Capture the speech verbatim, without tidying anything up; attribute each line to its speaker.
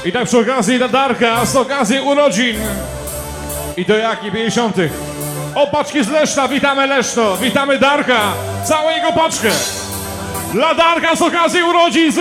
Speaker 1: I tak przy okazji dla Darka, z okazji urodzin. I to jaki, pięćdziesiątych. O, paczki z Leszna, witamy Leszno, witamy Darka, całą jego paczkę. Dla Darka z okazji urodzin.